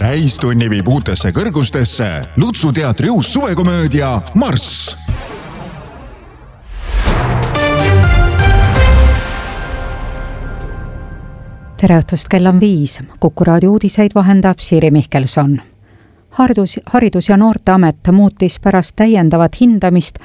täistunni viib uutesse kõrgustesse Lutsu teatri uus suvekomöödia Marss. Tere õhtust, kell on 5. Kuku raadio uudiseid vahendab Siiri Mihkelson. Haridus- ja Noorteamet muutis pärast täiendavat hindamist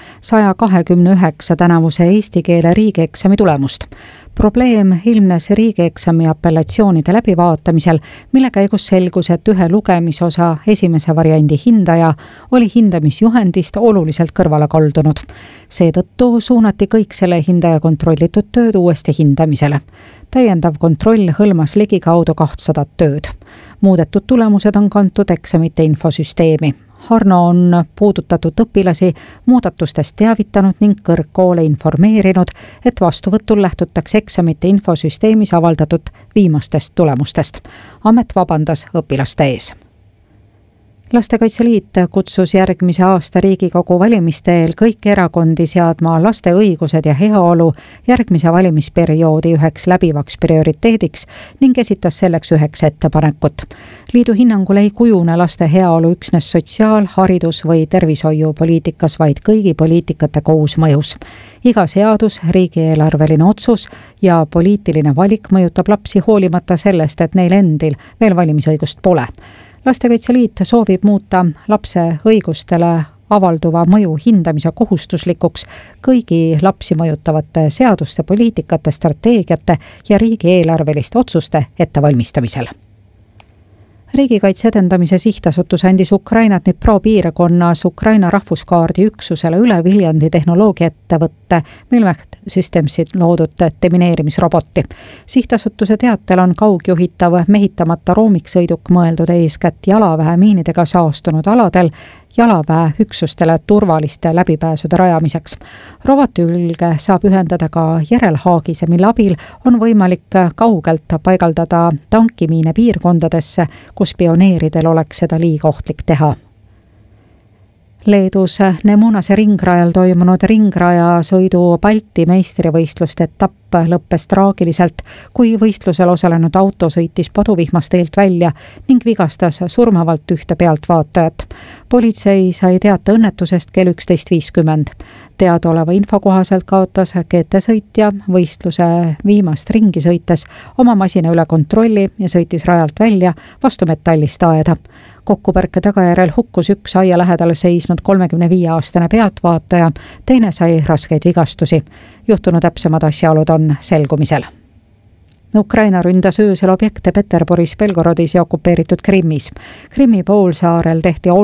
129 tänavuse eesti keele riigieksami tulemust. Probleem ilmnes riigieksami apellatsioonide läbivaatamisel, mille käigus selgus, et ühe lugemisosa esimese variandi hindaja oli hindamisjuhendist oluliselt kõrvale kaldunud. Seetõttu suunati kõik selle hindaja kontrollitud tööd uuesti hindamisele. Täiendav kontroll hõlmas ligikaudu 200 tööd. Muudetud tulemused on kantud eksamite infosüsteemi. Harno on puudutatud õpilasi muudatustest teavitanud ning kõrgkoole informeerinud, et vastuvõtul lähtutakse eksamite infosüsteemis avaldatud viimastest tulemustest. Amet vabandas õpilaste ees. Lastekaitse Liit kutsus järgmise aasta Riigikogu valimiste eel kõiki erakondi seadma laste õigused ja heaolu järgmise valimisperioodi üheks läbivaks prioriteediks ning esitas selleks 9 ettepanekut. Liidu hinnangul ei kujune laste heaolu üksnes sotsiaal-, haridus- või tervishoiupoliitikas, vaid kõigi poliitikate koosmõjus. Iga seadus, riigieelarveline otsus ja poliitiline valik mõjutab lapsi hoolimata sellest, et neil endil veel valimisõigust pole. Lastekaitse Liit soovib muuta lapse õigustele avalduva mõju hindamise kohustuslikuks kõigi lapsi mõjutavate seaduste, poliitikate, strateegiate ja riigieelarveliste otsuste ettevalmistamisel. Riigikaitse edendamise sihtasutus andis Ukraina Dnipro piirkonnas Ukraina rahvuskaardi üksusele üle Viljandi tehnoloogiaettevõtte Milmect Systemsid loodud demineerimisroboti. Sihtasutuse teatel on kaugjuhitav mehitamata roomiksõiduk mõeldud eeskätt jalaväe miinidega saastunud aladel jalaväe üksustele turvaliste läbipääsude rajamiseks. Roboti külge saab ühendada ka järelhaagise, mille abil on võimalik kaugelt paigaldada tankimiine piirkondadesse, kus pioneeridel oleks seda liiga ohtlik teha. Leedus Nemunase ringrajal toimunud ringrajasõidu Balti meistrivõistluste etapp lõppes traagiliselt, kui võistlusel osalenud auto sõitis paduvihmast teelt välja ning vigastas surmavalt ühte pealtvaatajat. Politsei sai teate õnnetusest kell 11.50. Teadaoleva info kohaselt kaotas GT-sõitja võistluse viimast ringi sõites oma masina üle kontrolli ja sõitis rajalt välja vastu metallist aeda. Kokkupõrke tagajärjel hukkus üks aia lähedal seisnud 35-aastane pealtvaataja, teine sai raskeid vigastusi. Juhtunu täpsemad asjaolud on selgumisel. Ukraina ründas öösel objekte Peterburis, Belgorodis ja okupeeritud Krimmis. Krimmi poolsaarel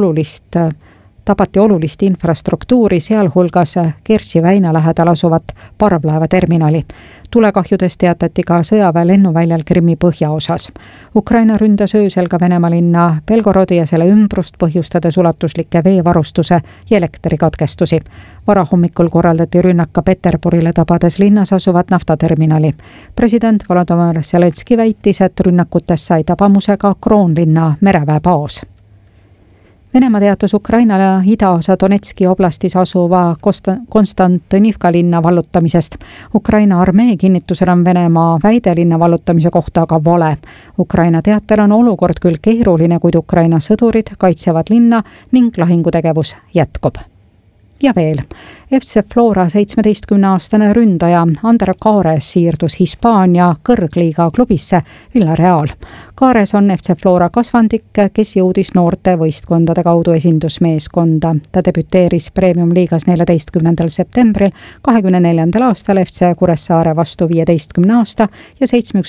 tabati olulist infrastruktuuri, sealhulgas Kertši väina lähedal asuvat parvlaevaterminali. Tulekahjudest teatati ka sõjaväe lennuväljal Krimmi põhjaosas. Ukraina ründas öösel ka Venemaa linna Belgorodi ja selle ümbrust, põhjustades ulatuslikke veevarustuse ja elektrikatkestusi. Varahommikul korraldati rünnak ka Peterburile, tabades linnas asuvat naftaterminali. President Volodymyr Zelenski väitis, et rünnakutest sai tabamuse ka Kroonlinna mereväebaas. Venemaa teatas Ukraina idaosa Donetski oblastis asuva Konstantinivka linna vallutamisest. Ukraina armee kinnitusel on Venemaa väide linna vallutamise kohta aga vale. Ukraina teatel on olukord küll keeruline, kuid Ukraina sõdurid kaitsevad linna ning lahingutegevus jätkub. Ja veel, FC Flora 17-aastane ründaja Ander Kaares siirdus Hispaania kõrgliiga klubisse Villarreal. Kaares on FC Flora kasvandik, kes jõudis noorte võistkondade kaudu esindusmeeskonda. Ta debüteeris Premium-liigas 14. septembril 24. aastal FC Kuressaare vastu 15 aasta ja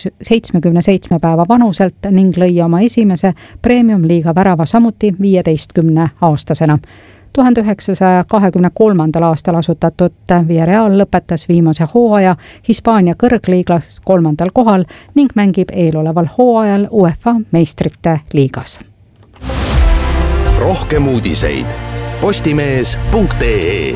77 päeva vanuselt ning lõi oma esimese Premium-liiga värava samuti 15 aastasena. 1923. aastal asutatud Villarreal lõpetas viimase hooaja Hispaania kõrgliigas 3. kohal ning mängib eeloleval hooajal UEFA meistrite liigas. Rohkem uudiseid postimees.ee.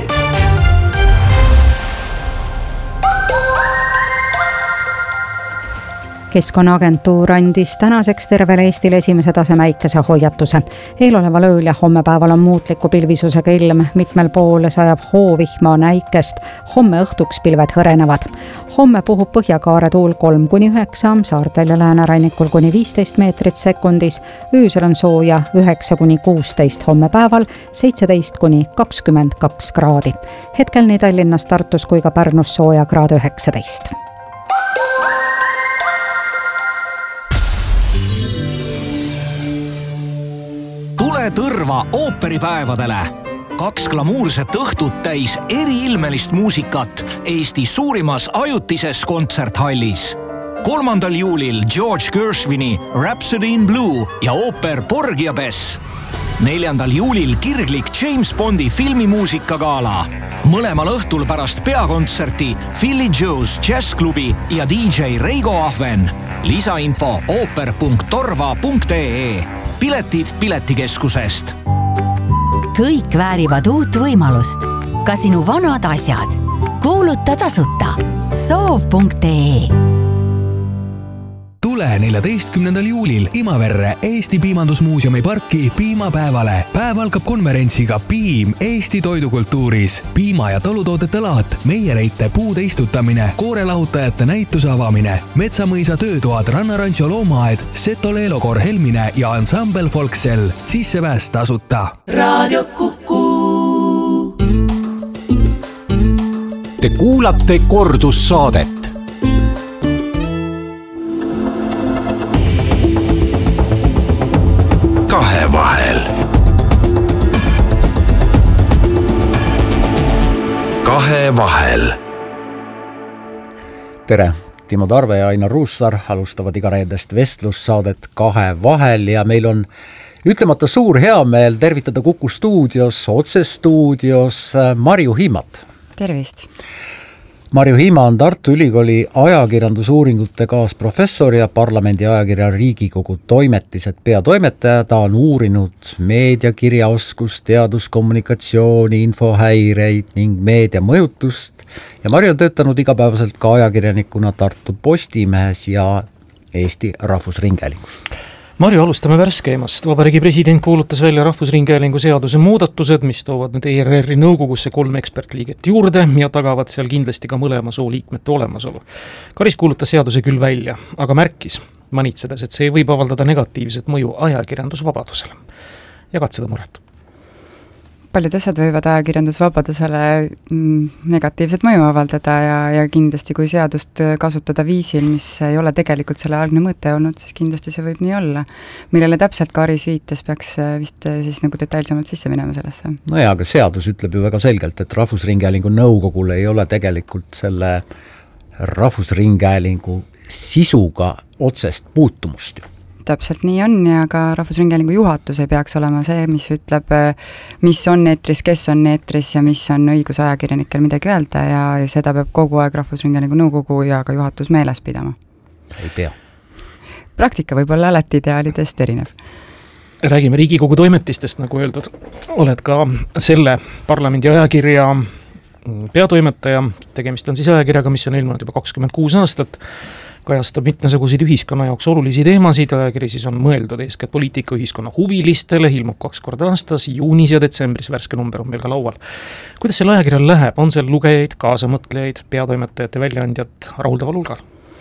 Keskkonnaagentuur andis tänaseks tervele Eestile esimese taseme äikese hoiatuse. Eeloleval ööl ja hommepäeval on muutliku pilvisusega ilm, mitmel pool sajab hoovihma näikest, homme õhtuks pilved hõrenevad. Homme puhub põhjakaare tuul 3-9, saartel ja läänerannikul kuni 15 meetrit sekundis, öösel on sooja 9-16, hommepäeval 17-22 kraadi. Hetkel nii Tallinnas, Tartus kui ka Pärnus sooja kraad 19. Tule Tõrva ooperipäevadele. 2 glamuurset õhtut täis eriilmelist muusikat Eesti suurimas ajutises kontserthallis. 3. juulil George Gershwini Rhapsody in Blue ja ooper Porgy ja Bess. 4. juulil kirglik James Bondi filmimuusikagaala. Mõlemal õhtul pärast peakontserti Philly Joe's Jazzklubi ja DJ Reigo Ahven. Lisainfo ooper.torva.ee. Piletid Piletikeskusest. Kõik väärivad uut võimalust. Ka sinu vanad asjad. Kuuluta tasuta. Soov.ee. Tule 14. juulil Imaverre Eesti Piimandusmuuseumi parki piimapäevale. Päev algab konverentsiga Piim Eesti toidukultuuris. Piima- ja talutoodete laat, meiereite puude istutamine, koorelahutajate näituse avamine, Metsamõisa töötoad, Rannarancho loomaaed, Seto Leelokor Helmine ja ansambel Folksel. Sissepääs tasuta. Raadio Kuku. Te kuulate kordussaadet. Kahevahel. Kahevahel. Tere! Timo Tarve ja Ainar Ruussaar alustavad iga reedest vestlussaadet Kahevahel ja meil on ütlemata suur heameel tervitada Kuku stuudios, otsestuudios Marju Hiimat. Tervist! Marju Hiima on Tartu Ülikooli ajakirjandusuuringute kaasprofessor ja parlamendi ajakirja Riigikogu toimetised peatoimetaja. Ta on uurinud meediakirjaoskust, teaduskommunikatsiooni, infohäireid ning meediamõjutust ja Marju on töötanud igapäevaselt ka ajakirjanikuna Tartu Postimehes ja Eesti Rahvusringhäälingus. Marju, alustame värskeimast. Vabariigi president kuulutas välja Rahvusringhäälingu seaduse muudatused, mis toovad nüüd ERR-i nõukogusse 3 ekspertliiget juurde ja tagavad seal kindlasti ka mõlema soo liikmete olemasolu. Karis kuulutas seaduse küll välja, aga märkis manitsedes, et see võib avaldada negatiivset mõju ajakirjandusvabadusele. Jagad seda muret? Paljud asjad võivad ajakirjandusvabadusele negatiivset mõju avaldada ja kindlasti kui seadust kasutada viisil, mis ei ole tegelikult selle algne mõte olnud, siis kindlasti see võib nii olla. Millele täpselt Karis viites peaks vist siis nagu detailsemalt sisse minema sellesse. No ja, aga seadus ütleb ju väga selgelt, et Rahvusringhäälingu nõukogul ei ole tegelikult selle Rahvusringhäälingu sisuga otsest puutumust ju. Täpselt nii on ja ka Rahvusringhäälingu juhatus ei peaks olema see, mis ütleb, mis on eetris, kes on eetris ja mis on õigus ajakirjanikel midagi öelda ja seda peab kogu aeg Rahvusringhäälingu nõukogu ja ka juhatus meeles pidama. Ei pea. Praktika võib olla alati ideaalidest erinev. Räägime Riigikogu toimetistest, nagu öeldud. Oled ka selle parlamendi ajakirja peatoimetaja. Tegemist on siis ajakirjaga, mis on ilmunud juba 26 aastat. Kajastab mitmesuguseid ühiskonna jaoks olulisi teemasid, ajakiri siis on mõeldud eeskätt poliitika ühiskonna huvilistele, ilmub 2 korda aastas, juunis ja detsembris, värske number on meil ka laual. Kuidas selle ajakirjal läheb? On seal lugejaid, kaasamõtlejaid, peatoimetajate väljaandjat rahuldaval hulgal?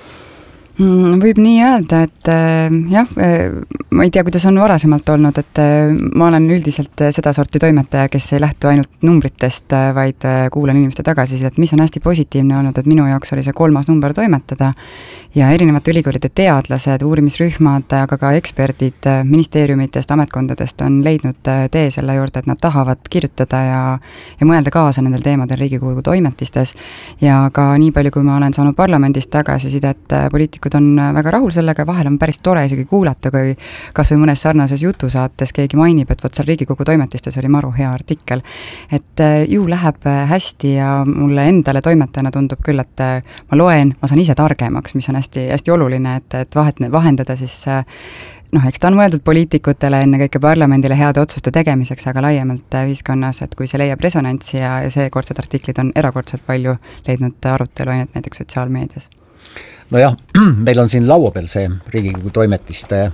Võib nii öelda, et jah, ma ei tea, kuidas on varasemalt olnud, et ma olen üldiselt seda sorti toimetaja, kes ei lähtu ainult numbritest, vaid kuulan inimeste tagasisidet, mis on hästi positiivne olnud, et minu jaoks oli see 3. number toimetada ja erinevate ülikoolide teadlased, uurimisrühmad, aga ka eksperdid ministeeriumitest, ametkondadest on leidnud tee selle juurde, et nad tahavad kirjutada ja mõelda kaasa nendel teemadel Riigikogu toimetistes ja ka nii palju, kui ma olen saanud parlamendist tagasisidet, poliitikud on väga rahul sellega, vahel on päris tore isegi kuulata, kui kas või mõnes sarnases jutusaates keegi mainib, et vot seal Riigikogu toimetistes oli maru hea artikkel. Et ju läheb hästi ja mulle endale toimetajana tundub küll, et ma loen, ma saan ise targemaks, mis on hästi oluline, et vahendada siis eks ta on mõeldud poliitikutele, enne kõike parlamendile heade otsuste tegemiseks, aga laiemalt ühiskonnas, et kui see leiab resonantsi ja seekordsed artiklid on erakordselt palju leidnud arutelu näiteks sotsiaalmeedias. Nojah, meil on siin laua peal see Riigikogu toimetiste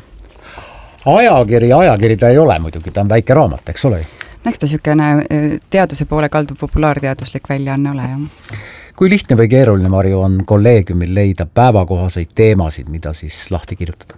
ajakiri ta ei ole muidugi, ta on väike raamat, eks ole? Eks ta niisugune teaduse poole kalduv populaarteaduslik väljaanne ole, jah. Kui lihtne või keeruline, Marju, on kolleegiumil leida päevakohaseid teemasid, mida siis lahti kirjutada?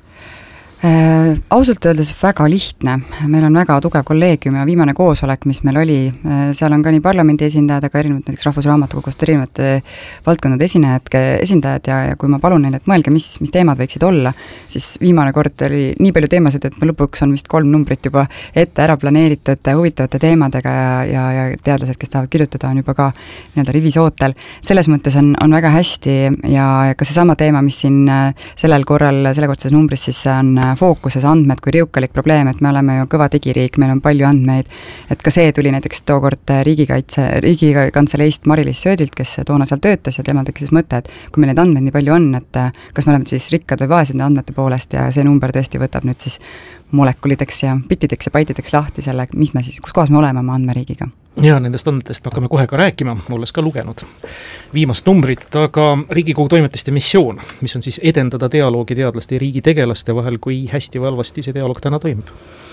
Ausalt öeldes väga lihtne, meil on väga tugev kolleegium ja viimane koosolek, mis meil oli, seal on ka nii parlamendi esindajad, aga erinevad näiteks Rahvusraamatukogust erinevate valdkondade esindajad ja kui ma palun neile, et mõelge, mis teemad võiksid olla, siis viimane kord oli nii palju teemasid, et me lõpuks on vist 3 numbrit juba ette ära planeeritud huvitavate teemadega ja teadlased, kes tahavad kirjutada, on juba ka nii-öelda rivisootel. Selles mõttes on väga hästi ja ka seesama teema, mis siin selle kordstes numbris siis on fookuses andmed kui riukalik probleem, et me oleme ju kõva digiriik, meil on palju andmeid, et ka see tuli näiteks tookord Riigikantseleist Mari-Liis Söödilt, kes toona seal töötas ja temal tekkis mõte, et kui meil neid andmeid nii palju on, et kas me oleme siis rikkad või vaesed andmete poolest ja see number tõesti võtab nüüd siis molekulideks ja bittideks ja baitideks lahti selle, mis me siis, kus kohas me oleme oma andmeriigiga. Ja nendest andmetest me hakkame kohe ka rääkima, olles ka lugenud viimast numbrit, aga Riigikogu toimetiste missioon, mis on siis edendada dialoogi teadlaste ja riigitegelaste vahel, kui hästi või halvasti see dialoog täna toimub?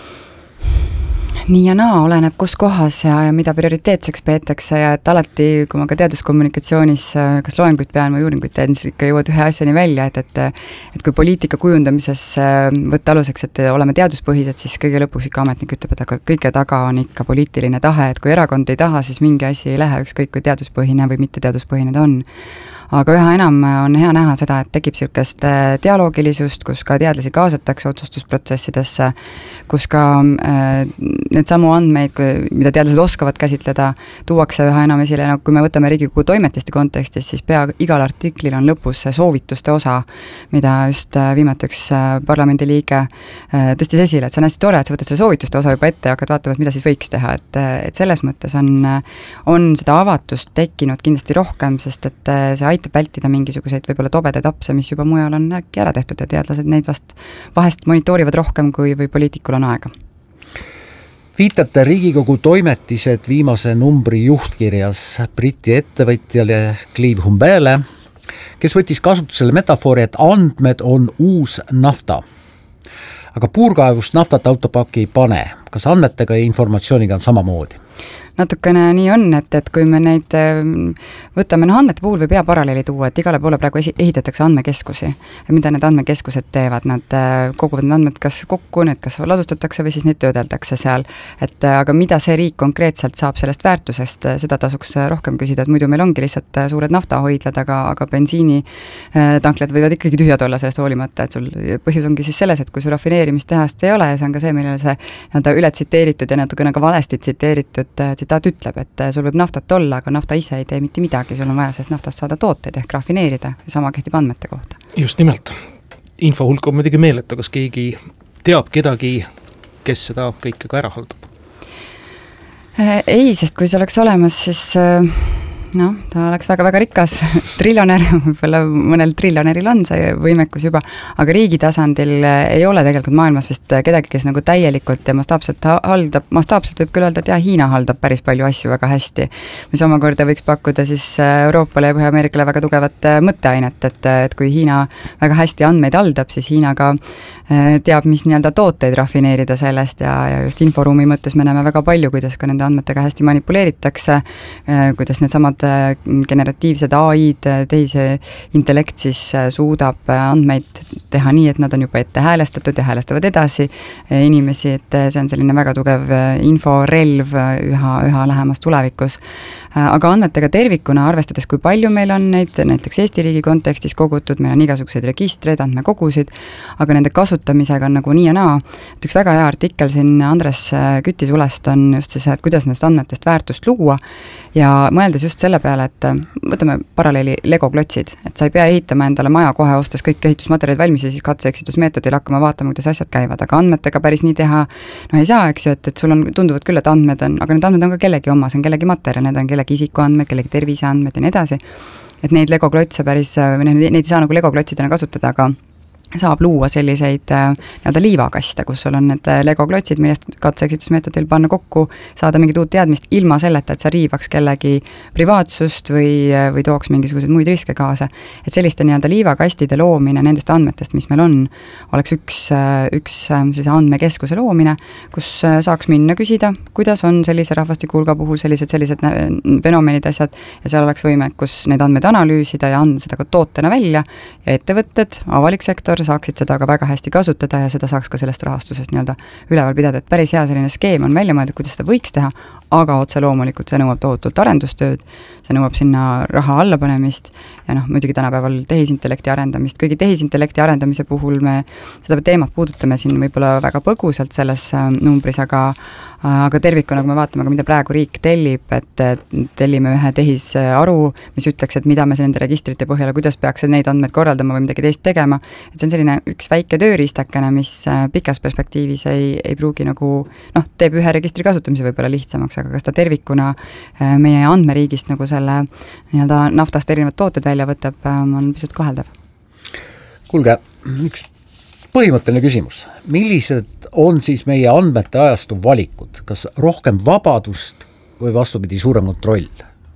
Nii ja naa, oleneb kus kohas ja mida prioriteetseks peetakse ja et alati, kui ma ka teaduskommunikatsioonis kas loenguid pean või uuringuid teen, siis ikka jõuad ühe asjani välja, et kui poliitika kujundamises võtta aluseks, et oleme teaduspõhised, siis kõige lõpuks ikka ametnik ütleb, et aga kõige taga on ikka poliitiline tahe, et kui erakond ei taha, siis mingi asi ei lähe, ükskõik kui teaduspõhine või mitte teaduspõhine ta on. Aga üha enam on hea näha seda, et tekib niisugust dialoogilisust, kus ka teadlasi kaasatakse otsustusprotsessidesse, kus ka need samu andmeid, mida teadlased oskavad käsitleda, tuuakse üha enam esile, kui me võtame Riigikogu toimetiste kontekstis, siis pea igal artiklil on lõpus soovituste osa, mida just viimati üks parlamendiliige tõstis esile, et see on hästi tore, et sa võtad selle soovituste osa juba ette ja hakkad vaatama, et mida siis võiks teha, et selles mõttes on seda avatust tekkinud kindlasti rohkem, sest et see aitab vältida mingisuguseid võib-olla tobedaid apse, mis juba mujal on äkki ära tehtud ja teadlased neid vahest monitoorivad rohkem kui poliitikul on aega. Viitate Riigikogu toimetised viimase numbri juhtkirjas Briti ettevõtjale Clive Humbele, kes võttis kasutusele metafoori, et andmed on uus nafta. Aga puurkaevust naftat autopaki ei pane. Kas andmetega ja informatsiooniga on samamoodi? Natukene nii on, et kui me neid võtame, andmete puhul võib paralleeli tuua, et igale poole praegu ehitatakse andmekeskusi. Mida need andmekeskused teevad? Nad koguvad need andmed kas kokku, need kas ladustatakse või siis neid töödeldakse seal. Aga mida see riik konkreetselt saab sellest väärtusest, seda tasuks rohkem küsida, et muidu meil ongi lihtsalt suured naftahoidlad, aga bensiinitanklad võivad ikkagi tühjad olla sellest hoolimata, et sul põhjus ongi siis selles, et kui su rafineerimistehast ei ole, see on ka see, millele see üle tsiteeritud ja natukene ka valesti tsiteeritud tsitaat ütleb, et sul võib naftat olla, aga nafta ise ei tee mitte midagi, sul on vaja sellest naftast saada tooteid ehk rafineerida ja sama kehtib andmete kohta. Just nimelt. Info hulk on muidugi meeletu, kas keegi teab kedagi, kes seda kõike ka ära haldab? Ei, sest kui see oleks olemas, siis ta oleks väga-väga rikas triljonär, võib-olla mõnel triljonäril on see võimekus juba, aga riigi tasandil ei ole tegelikult maailmas vist kedagi, kes nagu täielikult ja mastaapselt võib küll öelda, et Hiina haldab päris palju asju väga hästi, mis omakorda võiks pakkuda siis Euroopale ja Põhja-Ameerikale väga tugevat mõtteainet, et kui Hiina väga hästi andmeid haldab, siis Hiina ka teab, mis nii-öelda tooteid rafineerida sellest ja just inforuumi mõttes me näeme väga palju, kuidas ka nende andmetega hästi manipuleeritakse, kuidas need samad generatiivsed AI-d, teise intellekt siis suudab andmeid teha nii, et nad on juba ette häälestatud ja häälestavad edasi inimesi, et see on selline väga tugev inforelv üha lähemas tulevikus. Aga andmetega tervikuna, arvestades kui palju meil on neid, näiteks Eesti riigi kontekstis kogutud, meil on igasuguseid registreid, andmekogusid, aga nende kasutamisega on nagu nii ja naa. Et üks väga hea artikkel siin Andres Küti sulest on just see, et kuidas nendest andmetest väärtust luua ja mõeldes just selle peale, et võtame paralleeli Lego klotsid, et sa ei pea ehitama endale maja kohe ostes kõik ehitusmaterjalid valmis ja siis katse-eksitusmeetodil hakkama vaatama, kuidas asjad käivad, aga andmetega päris nii teha ei saa, eks ju, et sul on, tunduvad küll, et andmed on, aga need andmed on ka kellegi oma, see on kellegi materjal, need on kellegi isikuandmed, kellegi terviseandmed ja nii edasi, et neid Lego klotse päris, neid ei saa nagu Lego klotsidena kasutada, aga saab luua selliseid nii-öelda liivakaste, kus sul on need Lego klotsid, millest katse-eksitusmeetodil panna kokku, saada mingit uut teadmist ilma selleta, et sa riivaks kellegi privaatsust või tooks mingisuguseid muid riske kaasa. Et selliste nii-öelda liivakastide loomine nendest andmetest, mis meil on, oleks üks siis andmekeskuse loomine, kus saaks minna küsida, kuidas on sellise rahvastikuhulga puhul sellised fenomenid asjad ja seal oleks võimekus neid andmeid analüüsida ja anda seda ka tootena välja ja ettevõtted, avalik sektor saaksid seda ka väga hästi kasutada ja seda saaks ka sellest rahastusest nii-öelda üleval pidada, et päris hea selline skeem on välja mõeldud, kuidas seda võiks teha, aga otse loomulikult see nõuab tohutult arendustööd, see nõuab sinna raha allapanemist ja muidugi tänapäeval tehisintellekti arendamist, kuigi tehisintellekti arendamise puhul me seda teemat puudutame siin võib-olla väga põgusalt selles numbris, aga tervikuna, kui me vaatame ka, mida praegu riik tellib, et tellime ühe tehisaru, mis ütleks, et mida me nende registrite põhjal, kuidas peaks neid andmeid korraldama või midagi teist tegema, et see on selline üks väike tööriistakene, mis pikas perspektiivis ei pruugi teeb ühe registri kasutamise võib-olla lihtsamaks, aga kas ta tervikuna meie andmeriigist selle nii-öelda naftast erinevad tooted välja võtab, on pisut kaheldav. Kuulge, üks põhimõtteline küsimus. Millised on siis meie andmete ajastu valikud? Kas rohkem vabadust või vastupidi suurem kontroll?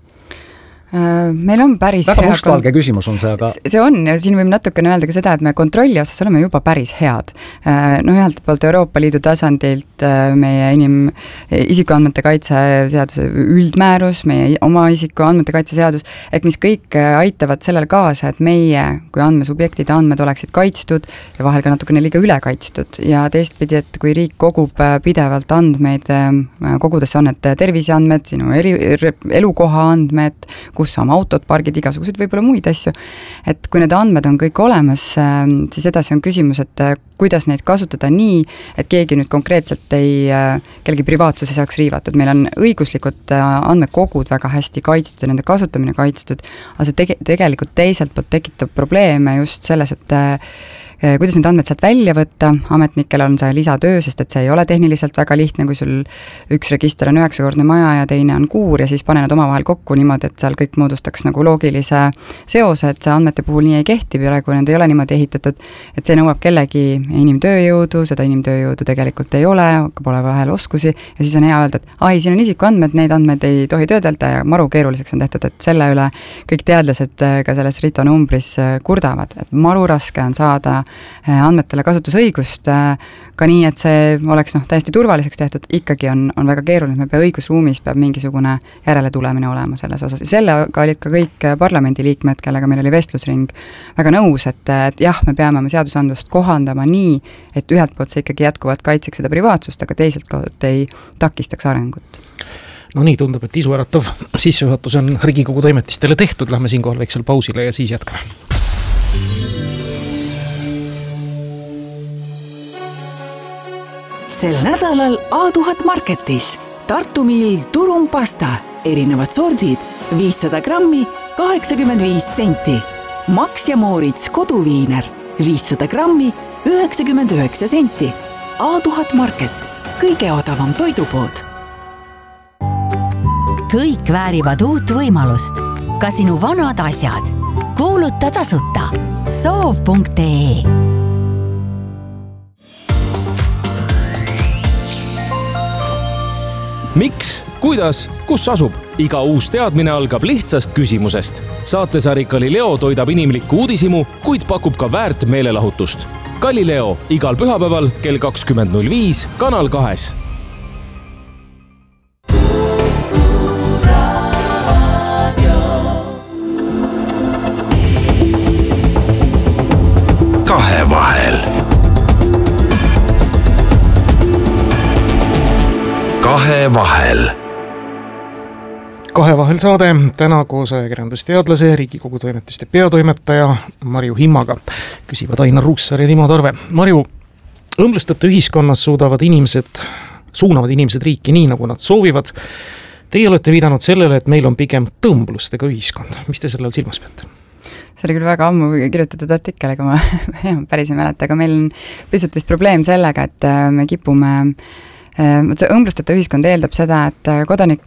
Meil on päris väga mustvalge küsimus on see, aga see on ja siin võime natukene öelda ka seda, et me kontrolli osas oleme juba päris head. Ühelt poolt Euroopa Liidu tasandilt meie isikuandmete kaitse seaduse üldmäärus, meie oma isikuandmete kaitse seadus, et mis kõik aitavad sellele kaasa, et meie kui andmesubjektide andmed oleksid kaitstud ja vahel ka natukene liiga üle kaitstud ja teistpidi, et kui riik kogub pidevalt andmeid, kogudes on need terviseandmed, sinu elukoha andmed, kus oma autod, pargid, igasugused võib-olla muid asju, et kui need andmed on kõik olemas, siis edasi on küsimus, et kuidas neid kasutada nii, et keegi nüüd konkreetselt kellegi privaatsus ei saaks riivatud. Meil on õiguslikud andmekogud väga hästi kaitstud ja nende kasutamine kaitstud, aga see tegelikult teiselt poolt tekitab probleeme just selles, et kuidas need andmed sealt välja võtta, ametnikel on see lisatöö, sest et see ei ole tehniliselt väga lihtne, kui sul üks register on 9-kordne maja ja teine on kuur ja siis pane nad omavahel kokku niimoodi, et seal kõik moodustaks loogilise seose, et see andmete puhul nii ei kehti, praegu need ei ole niimoodi ehitatud, et see nõuab kellegi inimtööjõudu, seda inimtööjõudu tegelikult ei ole, pole vahel oskusi ja siis on hea öelda, et siin on isikuandmed, neid andmed ei tohi töödelda ja maru keeruliseks on tehtud, et selle üle kõik teadlased ka selles RITO numbris kurdavad, et maru raske on saada andmetele kasutusõigust ka nii, et see oleks täiesti turvaliseks tehtud, ikkagi on väga keeruline, me õigusruumis peab mingisugune järeletulemine olema selles osas ja sellega olid ka kõik parlamendiliikmed, kellega meil oli vestlusring väga nõus, et jah, me peame oma seadusandlust kohandama nii, et ühelt poolt see ikkagi jätkuvalt kaitseks seda privaatsust, aga teiselt poolt ei takistaks arengut. No nii, tundub, et isuäratav sissejuhatus on Riigikogu toimetistele tehtud, lähme siinkohal väiksel pausile ja siis jätkame. Sel nädalal A1000 Marketis Tartu Mill turumpasta, erinevad sordid, 500 grammi, 85 senti. Max ja Moorits koduviiner, 500 grammi, 99 senti. A1000 Market, kõige odavam toidupood. Kõik väärivad uut võimalust. Ka sinu vanad asjad. Kuuluta tasuta. Soov.ee. Miks, kuidas, kus asub? Iga uus teadmine algab lihtsast küsimusest. Saatesari Galileo toidab inimlikku uudishimu, kuid pakub ka väärt meelelahutust. Galileo igal pühapäeval kell 20.05 Kanal 2. Kahevahel. Kahevahel. Kahevahel saade täna koos ajakirjandusteadlase, Riigikogu toimetiste peatoimetaja Marju Himmaga. Küsivad Ainar Ruussaar ja Timo Tarve. Marju, õmblustõttu ühiskonnas suunavad inimesed riiki nii, nagu nad soovivad. Teie olete viidanud sellele, et meil on pigem tõmblustega ühiskond. Mis te sellel silmas peate? See oli küll väga ammu kirjutatud artikkel, aga ma päris ei mäleta, aga meil on pisut vist probleem sellega, et me kipume õmblusteta ühiskond eeldab seda, et